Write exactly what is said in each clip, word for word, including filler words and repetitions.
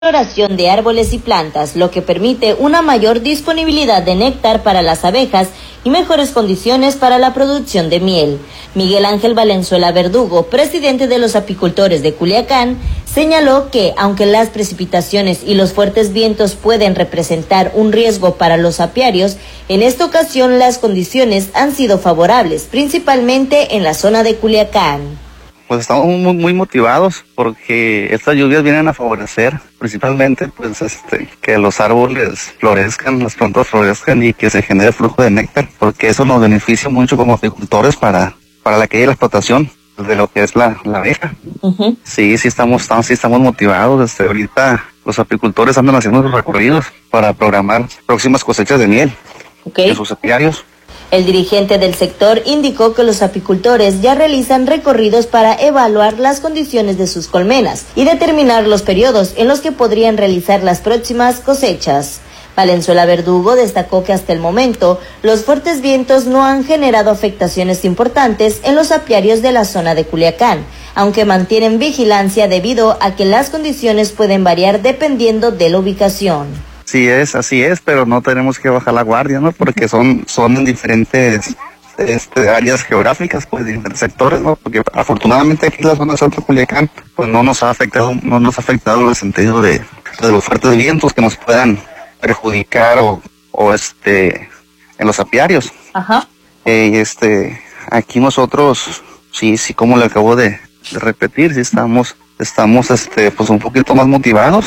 floración de árboles y plantas, lo que permite una mayor disponibilidad de néctar para las abejas y mejores condiciones para la producción de miel. Miguel Ángel Valenzuela Verdugo, presidente de los apicultores de Culiacán, señaló que, aunque las precipitaciones y los fuertes vientos pueden representar un riesgo para los apiarios, en esta ocasión las condiciones han sido favorables, principalmente en la zona de Culiacán. Pues estamos muy, muy motivados porque estas lluvias vienen a favorecer principalmente pues este que los árboles florezcan, las plantas florezcan y que se genere flujo de néctar, porque eso nos beneficia mucho como apicultores para, para la que hay la explotación de lo que es la, la abeja. Uh-huh. Sí, sí estamos, estamos, sí estamos motivados. Este, ahorita los apicultores andan haciendo los recorridos para programar próximas cosechas de miel okay. en sus apiarios. El dirigente del sector indicó que los apicultores ya realizan recorridos para evaluar las condiciones de sus colmenas y determinar los periodos en los que podrían realizar las próximas cosechas. Valenzuela Verdugo destacó que hasta el momento los fuertes vientos no han generado afectaciones importantes en los apiarios de la zona de Culiacán, aunque mantienen vigilancia debido a que las condiciones pueden variar dependiendo de la ubicación. Sí es, así es, pero no tenemos que bajar la guardia, ¿no? Porque son, son en diferentes este, áreas geográficas, pues, diferentes sectores, ¿no? Porque afortunadamente aquí en la zona de Santo Culiacán, pues no nos ha afectado, no nos ha afectado en el sentido de, de los fuertes vientos que nos puedan perjudicar o, o este, en los apiarios. Ajá. Eh, este, aquí nosotros, sí, sí, como le acabo de, de repetir, sí estamos, estamos, este, pues un poquito más motivados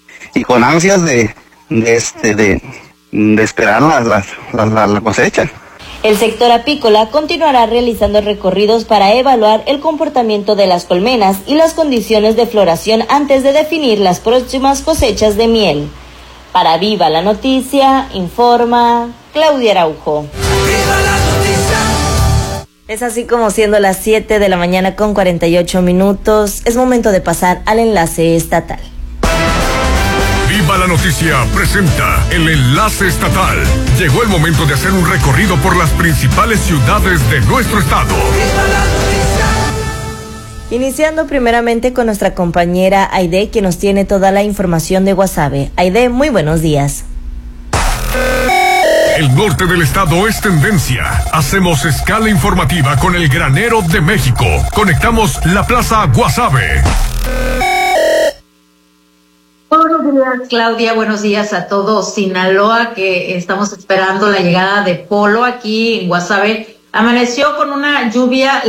y con ansias de de este de, de esperar la, la, la, la cosecha. El sector apícola continuará realizando recorridos para evaluar el comportamiento de las colmenas y las condiciones de floración antes de definir las próximas cosechas de miel. Para Viva la Noticia, informa Claudia Araujo. ¡Viva la noticia! Es así como siendo las siete de la mañana con cuarenta y ocho minutos, es momento de pasar al enlace estatal. Viva la Noticia presenta el enlace estatal. Llegó el momento de hacer un recorrido por las principales ciudades de nuestro estado. Viva la Noticia. Iniciando primeramente con nuestra compañera Aide, que nos tiene toda la información de Guasave. Aide, muy buenos días. El norte del estado es tendencia. Hacemos escala informativa con el Granero de México. Conectamos la Plaza Guasave. Buenos días, Claudia. Buenos días a todos. Sinaloa, que estamos esperando la llegada de Polo aquí en Guasave. Amaneció con una lluvia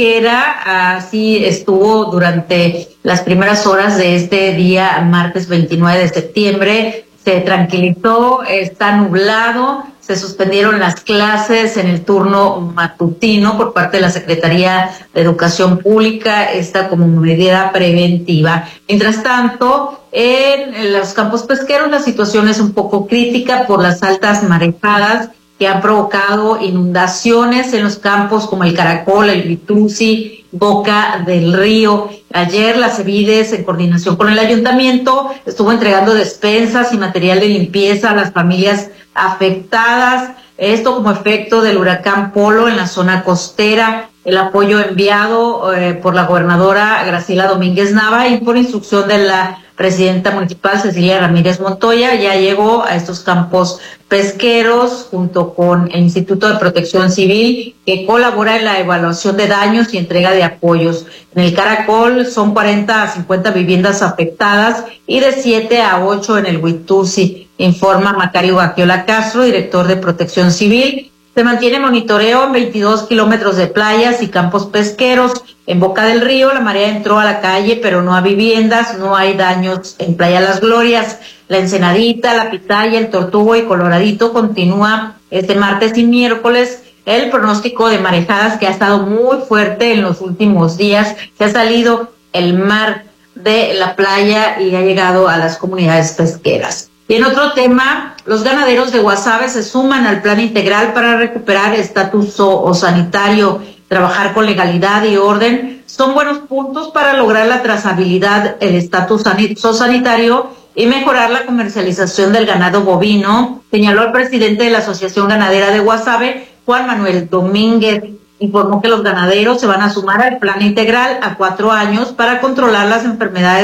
ligera, así estuvo durante las primeras horas de este día, martes veintinueve de septiembre. Se tranquilizó, está nublado, se suspendieron las clases en el turno matutino por parte de la Secretaría de Educación Pública, esta como medida preventiva. Mientras tanto, en los campos pesqueros la situación es un poco crítica por las altas marejadas que han provocado inundaciones en los campos como el Caracol, el Witusi, Boca del Río. Ayer la Cevides, en coordinación con el ayuntamiento, estuvo entregando despensas y material de limpieza a las familias afectadas. Esto como efecto del huracán Polo en la zona costera. El apoyo enviado eh, por la gobernadora Graciela Domínguez Nava y por instrucción de la presidenta municipal Cecilia Ramírez Montoya ya llegó a estos campos pesqueros junto con el Instituto de Protección Civil, que colabora en la evaluación de daños y entrega de apoyos. En el Caracol son cuarenta a cincuenta viviendas afectadas y de siete a ocho en el Witusi, informa Macario Gagiola Castro, director de Protección Civil. Se mantiene monitoreo en veintidós kilómetros de playas y campos pesqueros. En Boca del Río la marea entró a la calle, pero no a viviendas, no hay daños en Playa Las Glorias. La Ensenadita, La Pitaya, el Tortugo y Coloradito continúa este martes y miércoles el pronóstico de marejadas que ha estado muy fuerte en los últimos días. Se ha salido el mar de la playa y ha llegado a las comunidades pesqueras. Y en otro tema, los ganaderos de Guasave se suman al plan integral para recuperar estatus sanitario. Trabajar con legalidad y orden son buenos puntos para lograr la trazabilidad, el estatus sanitario y mejorar la comercialización del ganado bovino, señaló el presidente de la Asociación Ganadera de Guasave, Juan Manuel Domínguez. Informó que los ganaderos se van a sumar al plan integral a cuatro años para controlar las enfermedades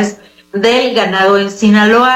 del ganado en Sinaloa.